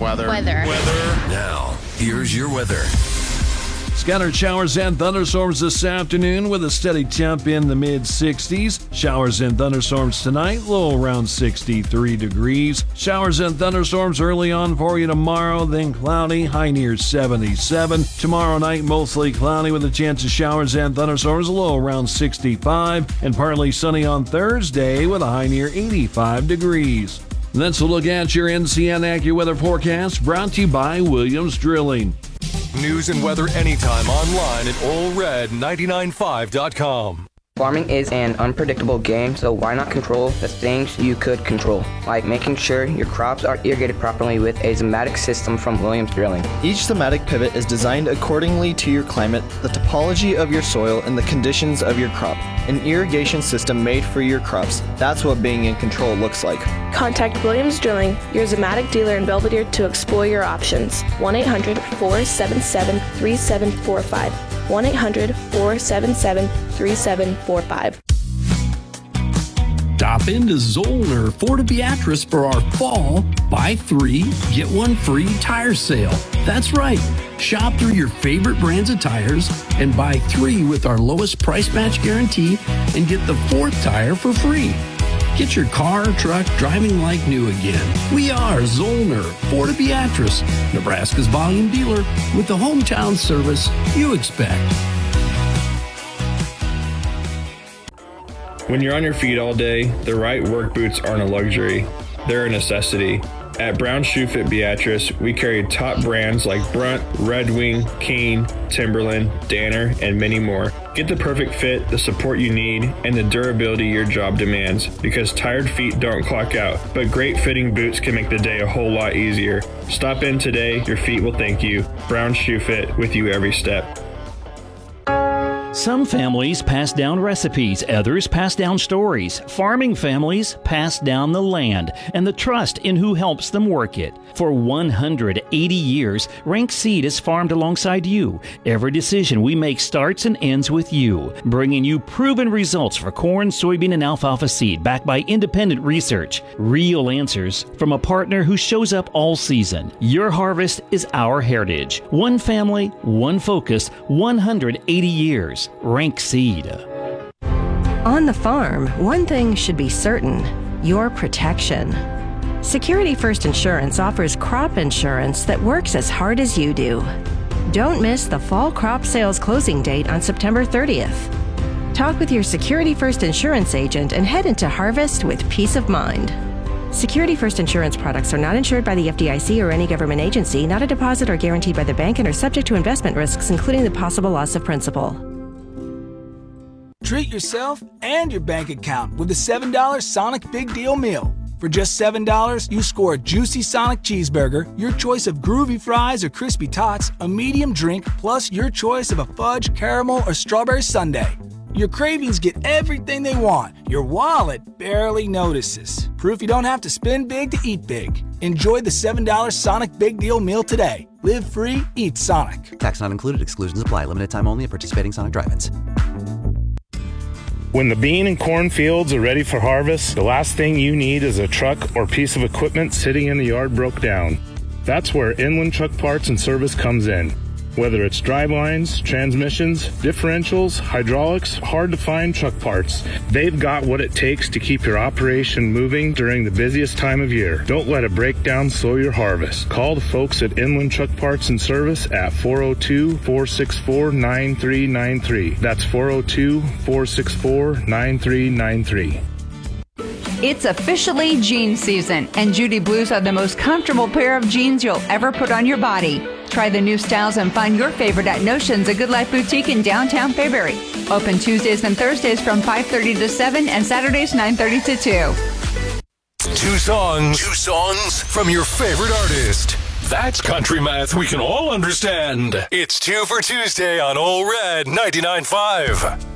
Weather. Now, here's your weather. Scattered showers and thunderstorms this afternoon with a steady temp in the mid-60s. Showers and thunderstorms tonight, low around 63 degrees. Showers and thunderstorms early on for you tomorrow, then cloudy, high near 77. Tomorrow night, mostly cloudy with a chance of showers and thunderstorms, low around 65. And partly sunny on Thursday with a high near 85 degrees. Let's look at your NCN AccuWeather forecast, brought to you by Williams Drilling. News and weather anytime online at allred995.com. Farming is an unpredictable game, so why not control the things you could control, like making sure your crops are irrigated properly with a Zematic system from Williams Drilling. Each Zematic pivot is designed accordingly to your climate, the topology of your soil, and the conditions of your crop. An irrigation system made for your crops. That's what being in control looks like. Contact Williams Drilling, your Zematic dealer in Belvedere, to explore your options. 1-800-477-3745. 1-800-477-3745. Stop into Zollner Florida Beatrice for our fall buy 3, get 1 free tire sale. That's right. Shop through your favorite brands of tires and buy 3 with our lowest price match guarantee and get the 4th tire for free. Get your car or truck driving like new again. We are Zollner Florida Beatrice, Nebraska's volume dealer with the hometown service you expect. When you're on your feet all day, the right work boots aren't a luxury. They're a necessity. At Brown Shoe Fit Beatrice, we carry top brands like Brunt, Red Wing, Kane, Timberland, Danner, and many more. Get the perfect fit, the support you need, and the durability your job demands, because tired feet don't clock out, but great fitting boots can make the day a whole lot easier. Stop in today, your feet will thank you. Brown Shoe Fit, with you every step. Some families pass down recipes, others pass down stories. Farming families pass down the land and the trust in who helps them work it. For 180 years, Rank Seed has farmed alongside you. Every decision we make starts and ends with you, bringing you proven results for corn, soybean, and alfalfa seed backed by independent research. Real answers from a partner who shows up all season. Your harvest is our heritage. One family, one focus, 180 years. Rank Seed. On the farm, one thing should be certain: your protection. Security First Insurance offers crop insurance that works as hard as you do. Don't miss the fall crop sales closing date on September 30th. Talk with your Security First Insurance agent and head into harvest with peace of mind. Security First Insurance products are not insured by the FDIC or any government agency, not a deposit or guaranteed by the bank, and are subject to investment risks, including the possible loss of principal. Treat yourself and your bank account with the $7 Sonic Big Deal Meal. For just $7, you score a juicy Sonic cheeseburger, your choice of groovy fries or crispy tots, a medium drink, plus your choice of a fudge, caramel, or strawberry sundae. Your cravings get everything they want. Your wallet barely notices. Proof you don't have to spend big to eat big. Enjoy the $7 Sonic Big Deal Meal today. Live free, eat Sonic. Tax not included. Exclusions apply. Limited time only at participating Sonic drive-ins. When the bean and corn fields are ready for harvest, the last thing you need is a truck or piece of equipment sitting in the yard broke down. That's where Inland Truck Parts and Service comes in. Whether it's drivelines, transmissions, differentials, hydraulics, hard-to-find truck parts, they've got what it takes to keep your operation moving during the busiest time of year. Don't let a breakdown slow your harvest. Call the folks at Inland Truck Parts and Service at 402-464-9393. That's 402-464-9393. It's officially jean season, and Judy Blues are the most comfortable pair of jeans you'll ever put on your body. Try the new styles and find your favorite at Notions, a Good Life boutique in downtown Fairbury. Open Tuesdays and Thursdays from 5:30 to 7 and Saturdays 9:30 to 2. Two songs from your favorite artist. That's country math we can all understand. It's 2 for Tuesday on Ole Red 99.5.